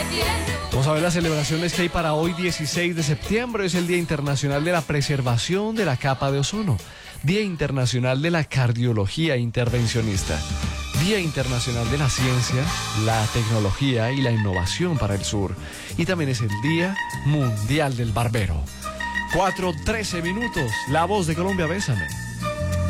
Vamos a ver las celebraciones que hay para hoy, 16 de septiembre. Es el Día Internacional de la Preservación de la Capa de Ozono. Día Internacional de la Cardiología Intervencionista. Día Internacional de la Ciencia, la Tecnología y la Innovación para el Sur. Y también es el Día Mundial del Barbero. 4:13 minutos. La Voz de Colombia, bésame.